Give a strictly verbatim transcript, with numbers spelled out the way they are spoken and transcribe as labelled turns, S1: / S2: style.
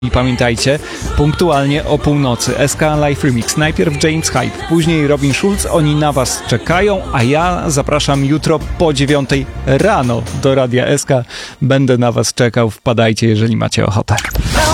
S1: I pamiętajcie, punktualnie o północy S K Live Remix. Najpierw James Hype, później Robin Schulz. Oni na was czekają, a ja zapraszam jutro po dziewiątej rano do Radia S K. Będę na was czekał. Wpadajcie, jeżeli macie ochotę.